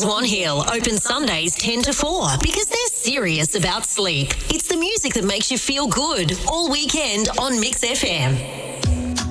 Swan Hill open Sundays 10 to 4 because they're serious about sleep. It's the music that makes you feel good all weekend on Mix FM.